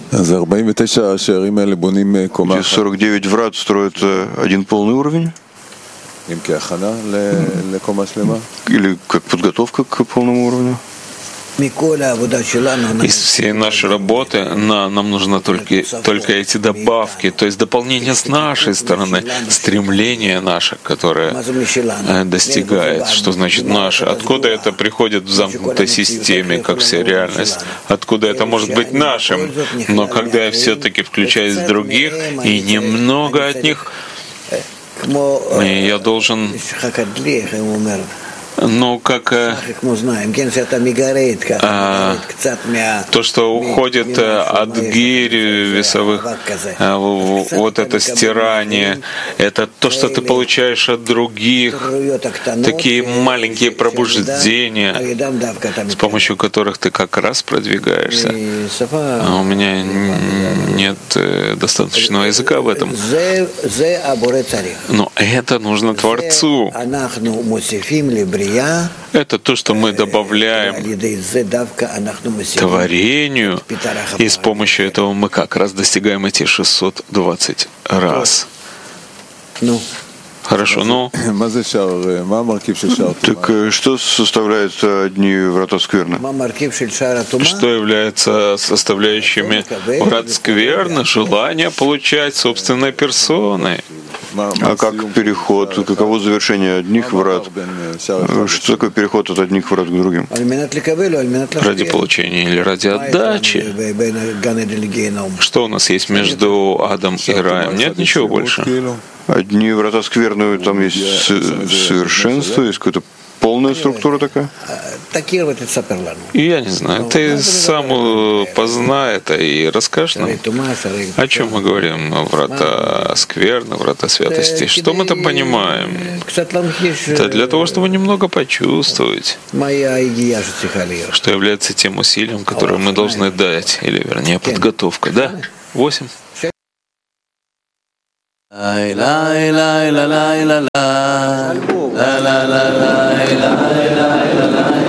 Эти 49 врат строят один полный уровень? Или как подготовка к полному уровню? Из всей нашей работы нам нужно только эти добавки, то есть дополнение с нашей стороны, стремление наше, которое достигает. Что значит наше? Откуда это приходит в замкнутой системе, как вся реальность? Откуда это может быть нашим? Но когда я все-таки включаюсь в других, и немного от них, я должен... Ну, как то, что уходит от гирь весовых, вот это стирание, это то, что ты получаешь от других, такие маленькие пробуждения, с помощью которых ты как раз продвигаешься. А у меня нет достаточного языка в этом. Но это нужно Творцу. Это то, что мы добавляем творению, и с помощью этого мы как раз достигаем эти 620 раз. Хорошо, ну... Так что составляет одни врата скверны? Что является составляющими врат скверны? Желание получать собственной персоной. А как переход? Каково завершение одних врат? Что такое переход от одних врат к другим? Ради получения или ради отдачи? Что у нас есть между адом и раем? Нет ничего больше. Одни врата скверны, там есть совершенство, есть какая-то полная структура такая? Я не знаю. Ты сам познай это и расскажешь нам, о чем мы говорим. Врата скверны, врата святости. Что мы там понимаем? Это для того, чтобы немного почувствовать, что является тем усилием, которое мы должны дать, или вернее подготовка. Да? 8. La la la la la la la la la la la la la la